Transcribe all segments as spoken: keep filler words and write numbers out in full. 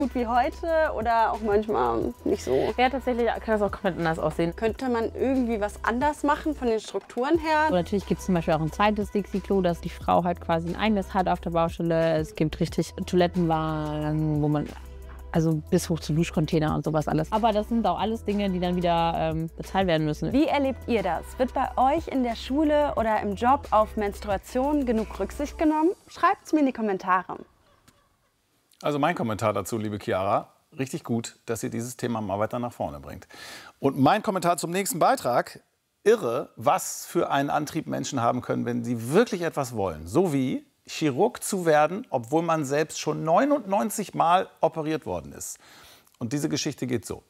Gut wie heute oder auch manchmal nicht so? Ja, tatsächlich kann das auch komplett anders aussehen. Könnte man irgendwie was anders machen von den Strukturen her? Und natürlich gibt es zum Beispiel auch ein zweites Dixie-Klo, dass die Frau halt quasi ein eigenes hat auf der Baustelle. Es gibt richtig Toilettenwagen, wo man also bis hoch zu Duschcontainer und sowas alles. Aber das sind auch alles Dinge, die dann wieder ähm, bezahlt werden müssen. Wie erlebt ihr das? Wird bei euch in der Schule oder im Job auf Menstruation genug Rücksicht genommen? Schreibt es mir in die Kommentare. Also mein Kommentar dazu, liebe Chiara, richtig gut, dass ihr dieses Thema mal weiter nach vorne bringt. Und mein Kommentar zum nächsten Beitrag, irre, was für einen Antrieb Menschen haben können, wenn sie wirklich etwas wollen. So wie Chirurg zu werden, obwohl man selbst schon neunundneunzig Mal operiert worden ist. Und diese Geschichte geht so.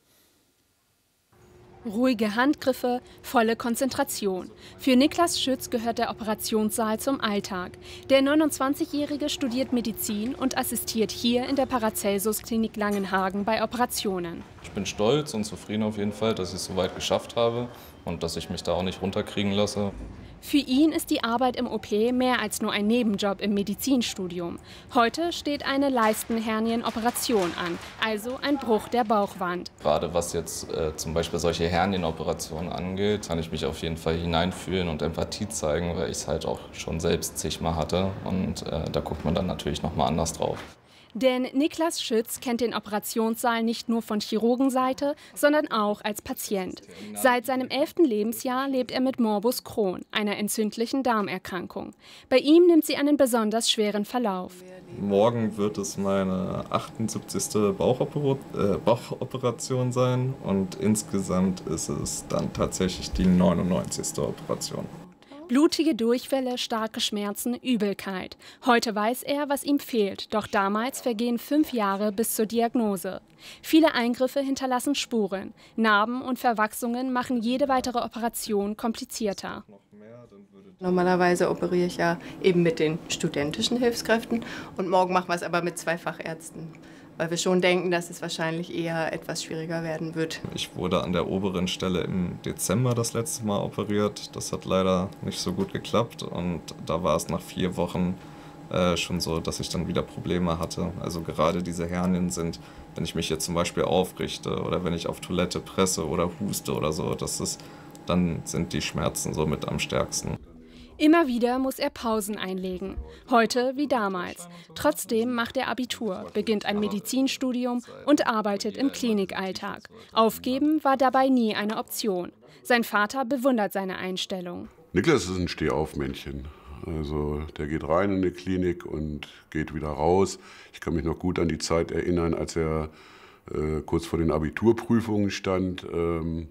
Ruhige Handgriffe, volle Konzentration. Für Niklas Schütz gehört der Operationssaal zum Alltag. Der neunundzwanzigjährige studiert Medizin und assistiert hier in der Paracelsus-Klinik Langenhagen bei Operationen. Ich bin stolz und zufrieden auf jeden Fall, dass ich es so weit geschafft habe und dass ich mich da auch nicht runterkriegen lasse. Für ihn ist die Arbeit im O P mehr als nur ein Nebenjob im Medizinstudium. Heute steht eine Leistenhernien-Operation an, also ein Bruch der Bauchwand. Gerade was jetzt äh, zum Beispiel solche Hernienoperationen angeht, kann ich mich auf jeden Fall hineinfühlen und Empathie zeigen, weil ich es halt auch schon selbst zigmal hatte. Und äh, da guckt man dann natürlich noch mal anders drauf. Denn Niklas Schütz kennt den Operationssaal nicht nur von Chirurgenseite, sondern auch als Patient. Seit seinem elften Lebensjahr lebt er mit Morbus Crohn, einer entzündlichen Darmerkrankung. Bei ihm nimmt sie einen besonders schweren Verlauf. Morgen wird es meine achtundsiebzigste Bauchopera- äh, Bauchoperation sein und insgesamt ist es dann tatsächlich die neunundneunzigste Operation. Blutige Durchfälle, starke Schmerzen, Übelkeit. Heute weiß er, was ihm fehlt, doch damals vergehen fünf Jahre bis zur Diagnose. Viele Eingriffe hinterlassen Spuren. Narben und Verwachsungen machen jede weitere Operation komplizierter. Normalerweise operiere ich ja eben mit den studentischen Hilfskräften und morgen machen wir es aber mit zwei Fachärzten, weil wir schon denken, dass es wahrscheinlich eher etwas schwieriger werden wird. Ich wurde an der oberen Stelle im Dezember das letzte Mal operiert. Das hat leider nicht so gut geklappt und da war es nach vier Wochen äh, schon so, dass ich dann wieder Probleme hatte. Also gerade diese Hernien sind, wenn ich mich jetzt zum Beispiel aufrichte oder wenn ich auf Toilette presse oder huste oder so, das ist, dann sind die Schmerzen so mit am stärksten. Immer wieder muss er Pausen einlegen. Heute wie damals. Trotzdem macht er Abitur, beginnt ein Medizinstudium und arbeitet im Klinikalltag. Aufgeben war dabei nie eine Option. Sein Vater bewundert seine Einstellung. Niklas ist ein Stehaufmännchen. Also der geht rein in die Klinik und geht wieder raus. Ich kann mich noch gut an die Zeit erinnern, als er äh, kurz vor den Abiturprüfungen stand. Ähm,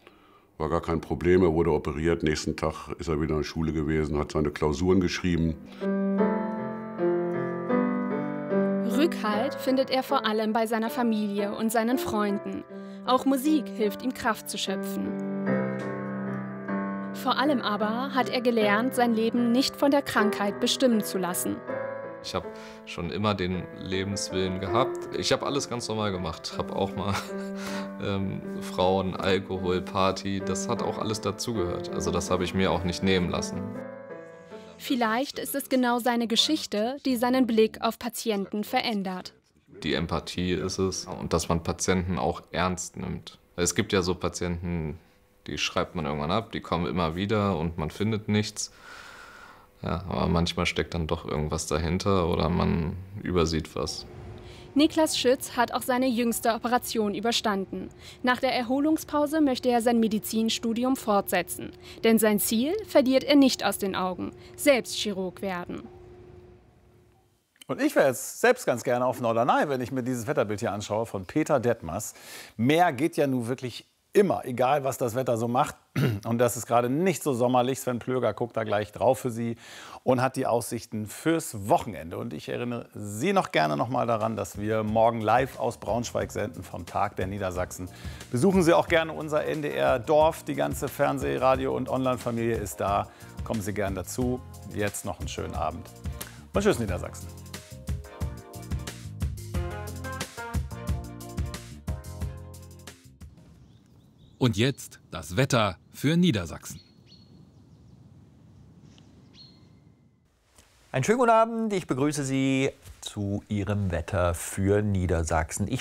War gar kein Problem, er wurde operiert. Nächsten Tag ist er wieder in der Schule gewesen, hat seine Klausuren geschrieben. Rückhalt findet er vor allem bei seiner Familie und seinen Freunden. Auch Musik hilft ihm Kraft zu schöpfen. Vor allem aber hat er gelernt, sein Leben nicht von der Krankheit bestimmen zu lassen. Ich habe schon immer den Lebenswillen gehabt. Ich habe alles ganz normal gemacht. Habe auch mal ähm, Frauen, Alkohol, Party. Das hat auch alles dazugehört. Also das habe ich mir auch nicht nehmen lassen. Vielleicht ist es genau seine Geschichte, die seinen Blick auf Patienten verändert. Die Empathie ist es und dass man Patienten auch ernst nimmt. Es gibt ja so Patienten, die schreibt man irgendwann ab, die kommen immer wieder und man findet nichts. Ja, aber manchmal steckt dann doch irgendwas dahinter oder man übersieht was. Niklas Schütz hat auch seine jüngste Operation überstanden. Nach der Erholungspause möchte er sein Medizinstudium fortsetzen. Denn sein Ziel verliert er nicht aus den Augen: selbst Chirurg werden. Und ich wäre jetzt selbst ganz gerne auf Norderney, wenn ich mir dieses Wetterbild hier anschaue von Peter Detmers. Meer geht ja nun wirklich immer, egal was das Wetter so macht. Und das ist gerade nicht so sommerlich. Sven Plöger guckt da gleich drauf für Sie und hat die Aussichten fürs Wochenende. Und ich erinnere Sie noch gerne noch mal daran, dass wir morgen live aus Braunschweig senden vom Tag der Niedersachsen. Besuchen Sie auch gerne unser N D R-Dorf. Die ganze Fernseh-, Radio- und Online-Familie ist da. Kommen Sie gern dazu. Jetzt noch einen schönen Abend. Und tschüss, Niedersachsen. Und jetzt das Wetter für Niedersachsen. Einen schönen guten Abend. Ich begrüße Sie zu Ihrem Wetter für Niedersachsen. Ich